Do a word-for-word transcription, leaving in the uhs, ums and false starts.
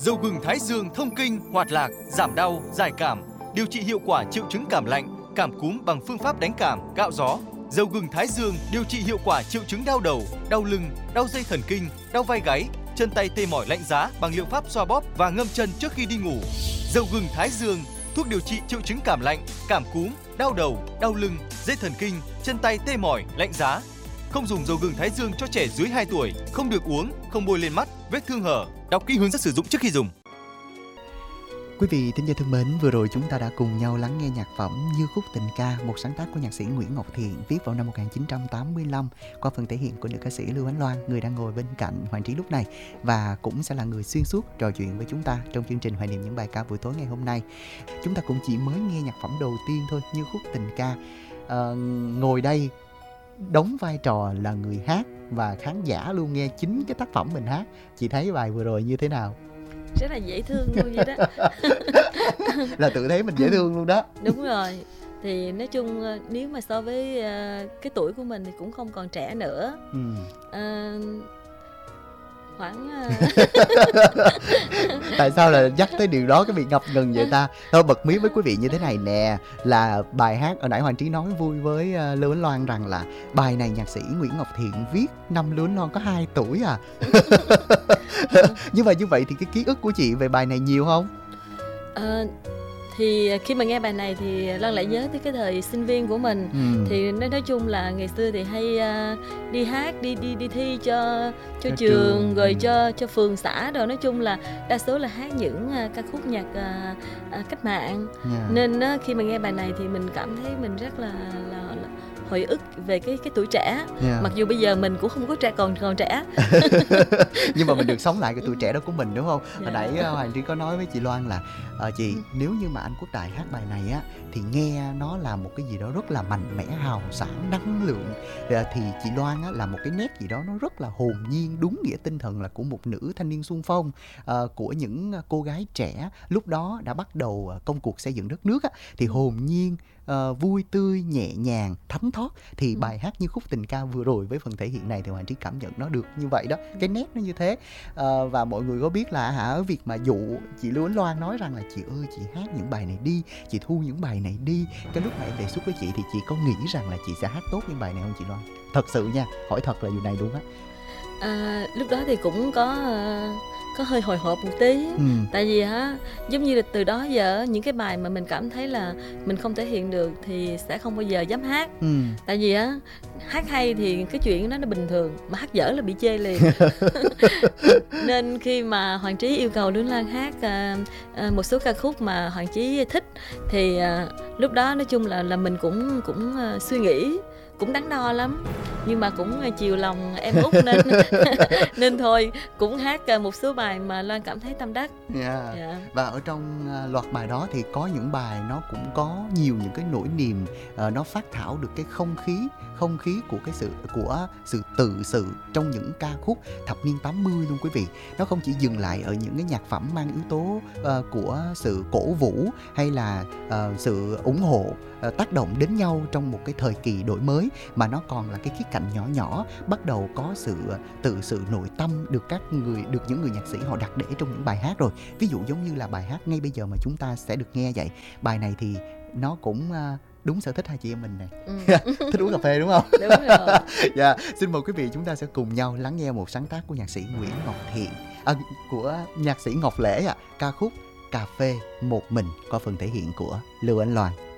Dầu gừng Thái Dương thông kinh, hoạt lạc, giảm đau, giải cảm, điều trị hiệu quả triệu chứng cảm lạnh, cảm cúm bằng phương pháp đánh cảm, gạo gió. Dầu gừng Thái Dương điều trị hiệu quả triệu chứng đau đầu, đau lưng, đau dây thần kinh, đau vai gáy, chân tay tê mỏi lạnh giá bằng liệu pháp xoa bóp và ngâm chân trước khi đi ngủ. Dầu gừng Thái Dương, thuốc điều trị triệu chứng cảm lạnh, cảm cúm, đau đầu, đau lưng, dây thần kinh, chân tay tê mỏi, lạnh giá. Không dùng dầu gừng Thái Dương cho trẻ dưới hai tuổi, không được uống, không bôi lên mắt, vết thương hở. Đọc kỹ hướng dẫn sử dụng trước khi dùng. Quý vị thính giả thân mến, vừa rồi chúng ta đã cùng nhau lắng nghe nhạc phẩm Như khúc tình ca, một sáng tác của nhạc sĩ Nguyễn Ngọc Thiện, viết vào năm một nghìn chín trăm tám mươi lăm, qua phần thể hiện của nữ ca sĩ Lưu Ánh Loan, người đang ngồi bên cạnh Hoàng Trí lúc này và cũng sẽ là người xuyên suốt trò chuyện với chúng ta trong chương trình Hoài niệm những bài ca buổi tối ngày hôm nay. Chúng ta cũng chỉ mới nghe nhạc phẩm đầu tiên thôi, Như khúc tình ca. À, ngồi đây đóng vai trò là người hát và khán giả luôn nghe chính cái tác phẩm mình hát. Chị thấy bài vừa rồi như thế nào? Rất là dễ thương luôn vậy đó. Là tự thấy mình dễ thương luôn đó. Đúng rồi. Thì nói chung nếu mà so với uh, cái tuổi của mình thì cũng không còn trẻ nữa. ừ. uh, Khoảng uh... Tại sao là nhắc tới điều đó cái bị ngập ngừng vậy ta? Thôi bật mí với quý vị như thế này nè, là bài hát ở nãy Hoàng Trí nói vui với uh, Lưu Ánh Loan rằng là bài này nhạc sĩ Nguyễn Ngọc Thiện viết năm Lưu Ánh Loan có hai tuổi à. Nhưng mà như vậy thì cái ký ức của chị về bài này nhiều không? Uh... Thì khi mà nghe bài này thì Loan lại nhớ tới cái thời sinh viên của mình. ừ. Thì nói, nói chung là ngày xưa thì hay uh, đi hát, đi đi đi thi cho cho, cho trường, trường, rồi ừ. cho cho phường xã rồi. Nói chung là đa số là hát những uh, ca khúc nhạc uh, uh, cách mạng. yeah. Nên uh, khi mà nghe bài này thì mình cảm thấy mình rất là, là, là hồi ức về cái cái tuổi trẻ. yeah. Mặc dù bây giờ mình cũng không có trẻ, còn còn trẻ. Nhưng mà mình được sống lại cái tuổi trẻ đó của mình, đúng không? yeah. Hồi nãy uh, Hoàng Trí có nói với chị Loan là uh, chị nếu như mà anh Quốc Đại hát bài này á thì nghe nó là một cái gì đó rất là mạnh mẽ, hào sảng, năng lượng. Thì chị Loan á là một cái nét gì đó nó rất là hồn nhiên, đúng nghĩa tinh thần là của một nữ thanh niên xung phong, uh, của những cô gái trẻ lúc đó đã bắt đầu công cuộc xây dựng đất nước á, thì hồn nhiên, Uh, vui tươi, nhẹ nhàng, thánh thót. Thì ừ. bài hát Như khúc tình ca vừa rồi với phần thể hiện này thì Hoàng Trí cảm nhận nó được như vậy đó. Cái nét nó như thế. uh, Và mọi người có biết là hả, ở việc mà dụ chị Lưu Ánh Loan nói rằng là chị ơi chị hát những bài này đi, chị thu những bài này đi. Cái lúc mà em đề xuất với chị thì chị có nghĩ rằng là chị sẽ hát tốt những bài này không chị Loan? Thật sự nha, hỏi thật là điều này luôn á. À, lúc đó thì cũng có uh, có hơi hồi hộp một tí. ừ. Tại vì á, giống như là từ đó giờ những cái bài mà mình cảm thấy là mình không thể hiện được thì sẽ không bao giờ dám hát. ừ. Tại vì á, hát hay thì cái chuyện đó nó bình thường, mà hát dở là bị chê liền. Nên khi mà Hoàng Trí yêu cầu Lưu Loan hát uh, uh, một số ca khúc mà Hoàng Trí thích thì uh, lúc đó nói chung là là mình cũng cũng uh, suy nghĩ, cũng đắn đo lắm, nhưng mà cũng chiều lòng em út nên nên thôi cũng hát một số bài mà Loan cảm thấy tâm đắc. yeah. Yeah. Và ở trong loạt bài đó thì có những bài nó cũng có nhiều những cái nỗi niềm, uh, nó phát thảo được cái không khí không khí của cái sự của sự tự sự trong những ca khúc thập niên tám mươi luôn quý vị. Nó không chỉ dừng lại ở những cái nhạc phẩm mang yếu tố uh, của sự cổ vũ hay là uh, sự ủng hộ, uh, tác động đến nhau trong một cái thời kỳ đổi mới, mà nó còn là cái khía cạnh nhỏ nhỏ bắt đầu có sự tự sự nội tâm được các người được những người nhạc sĩ họ đặt để trong những bài hát rồi. Ví dụ giống như là bài hát ngay bây giờ mà chúng ta sẽ được nghe vậy. Bài này thì nó cũng uh, đúng sở thích hai chị em mình này. ừ. Thích uống cà phê đúng không? Đúng rồi. Yeah. Xin mời quý vị chúng ta sẽ cùng nhau lắng nghe một sáng tác của nhạc sĩ Nguyễn Ngọc Thiện, à, của nhạc sĩ Ngọc Lễ, à, ca khúc Cà phê một mình qua phần thể hiện của Lưu Ánh Loan.